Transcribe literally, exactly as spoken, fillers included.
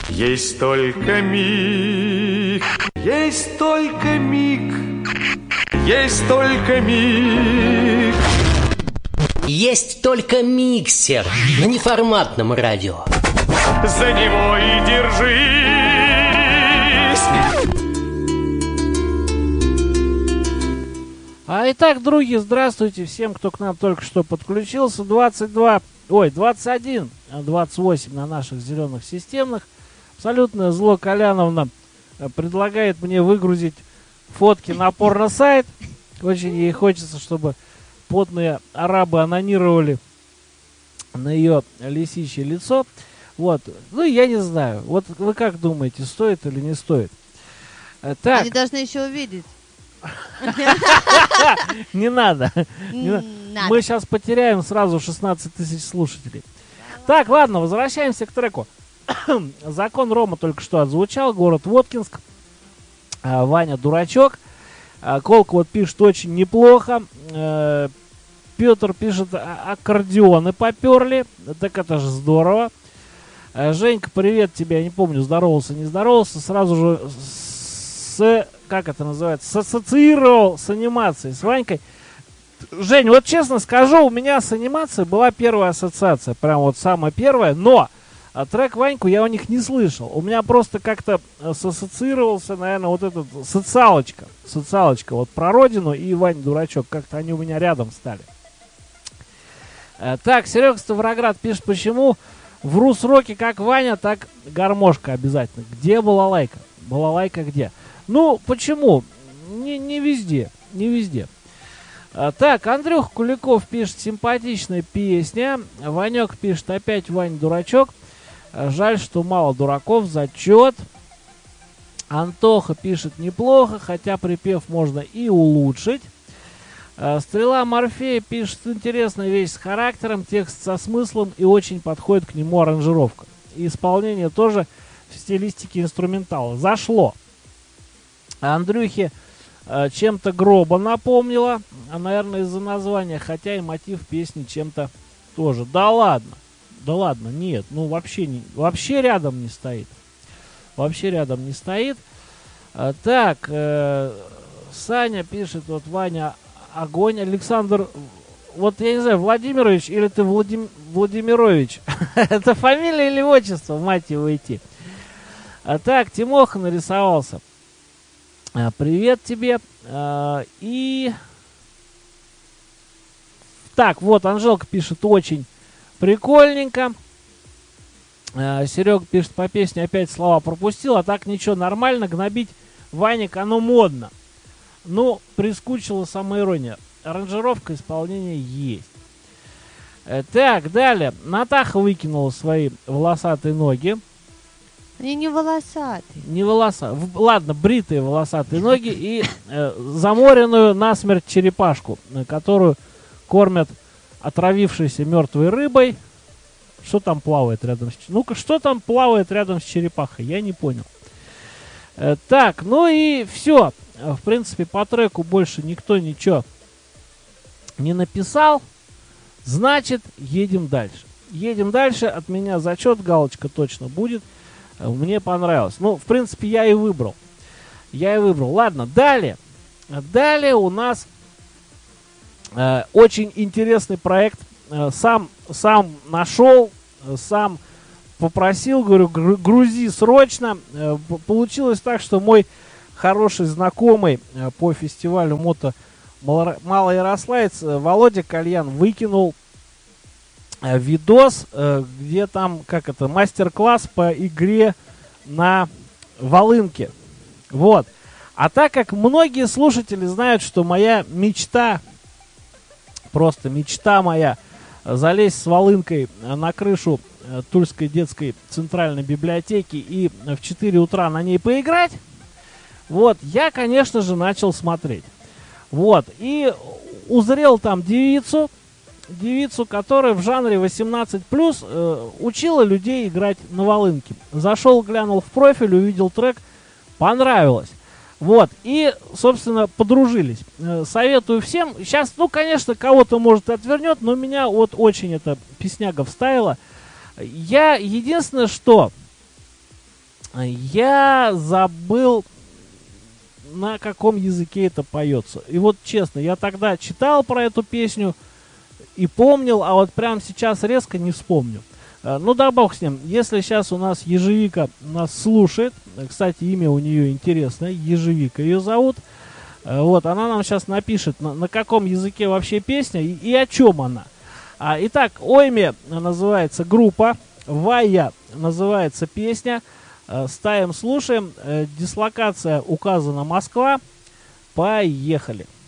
Есть только миг, есть только миг, есть только миг. Есть только миксер на неформатном радио. За него и держись. А итак, други, здравствуйте всем, кто к нам только что подключился. двадцать два, ой, двадцать один, двадцать восемь на наших зеленых системных. Абсолютное зло Коляновна предлагает мне выгрузить фотки на порно-сайт. Очень ей хочется, чтобы потные арабы анонировали на ее лисичье лицо. Вот. Ну, я не знаю. Вот вы как думаете, стоит или не стоит? Так. Они должны еще увидеть. Не надо. Мы сейчас потеряем сразу шестнадцать тысяч слушателей. Так, ладно, возвращаемся к треку. Закон Рома только что отзвучал. Город Воткинск. Ваня дурачок. Колка вот пишет очень неплохо. Петр пишет, аккордеоны поперли. Так это же здорово. Женька, привет тебе. Я не помню, здоровался, не здоровался. Сразу же с, как это называется, ассоциировал с анимацией, с Ванькой. Жень, вот честно скажу, у меня с анимацией была первая ассоциация. Прям вот самая первая. Но а трек Ваньку я у них не слышал. У меня просто как-то ассоциировался, наверное, вот этот социалочка. Социалочка вот про родину и Вань дурачок. Как-то они у меня рядом стали. А, так, Серега Ставроград пишет, почему в рус-роке как Ваня, так гармошка обязательно. Где балалайка? Балалайка где? Ну, почему? Не, не везде. Не везде. А, так, Андрюх Куликов пишет, симпатичная песня. Ванек пишет, опять Вань дурачок. Жаль, что мало дураков, зачет. Антоха пишет неплохо, хотя припев можно и улучшить. Стрела Морфея пишет, интересная вещь с характером, текст со смыслом и очень подходит к нему аранжировка. И исполнение тоже в стилистике инструментала. Зашло. Андрюхе чем-то Гроба напомнила, а, наверное, из-за названия, хотя и мотив песни чем-то тоже. Да ладно. Да ладно, нет, ну вообще, не, вообще рядом не стоит. Вообще рядом не стоит. А, так, э, Саня пишет, вот Ваня, огонь. Александр, вот я не знаю, Владимирович или ты Владим, Владимирович? Это фамилия или отчество, мать его идти. А, так, Тимоха нарисовался. А, привет тебе. А, и... Так, вот, Анжелка пишет, очень... прикольненько. Э, Серега пишет, по песне опять слова пропустил, а так ничего, нормально, гнобить Ваник, оно модно. Ну, прискучила самоирония. Аранжировка исполнения есть. Э, так, далее. Натаха выкинула свои волосатые ноги. Они не волосатые. Не волоса. В, ладно, бритые волосатые ноги и э, заморенную насмерть черепашку, которую кормят отравившейся мертвой рыбой. Что там плавает рядом с... Ну-ка, что там плавает рядом с черепахой? Я не понял. Э, так, ну и все. В принципе, по треку больше никто ничего не написал. Значит, едем дальше. Едем дальше. От меня зачет, галочка точно будет. Мне понравилось. Ну, в принципе, я и выбрал. Я и выбрал. Ладно, далее. Далее у нас... Э, очень интересный проект. Э, сам, сам нашел, э, сам попросил, говорю, грузи срочно. Э, получилось так, что мой хороший знакомый э, по фестивалю мото Малоярославец э, Володя Кальян выкинул э, видос, э, где там, как это, мастер-класс по игре на волынке. Вот. А так как многие слушатели знают, что моя мечта... Просто мечта моя залезть с волынкой на крышу Тульской детской центральной библиотеки и в четыре утра на ней поиграть. Вот, я, конечно же, начал смотреть. Вот, и узрел там девицу, девицу, которая в жанре восемнадцать плюс э, учила людей играть на волынке. Зашел, глянул в профиль, увидел трек, понравилось. Вот, и, собственно, подружились. Э, советую всем. Сейчас, ну, конечно, кого-то, может, отвернет, но меня вот очень эта песняга вставила. Я единственное, что Я забыл, на каком языке это поется. И вот честно, я тогда читал про эту песню и помнил, а вот прямо сейчас резко не вспомню. Ну да бог с ним. Если сейчас у нас Ежевика нас слушает, кстати, имя у нее интересное, Ежевика ее зовут. Вот, она нам сейчас напишет, на, на каком языке вообще песня и, и о чем она. А, итак, Ойме называется группа, Вая называется песня. Ставим, слушаем. Дислокация указана Москва. Поехали.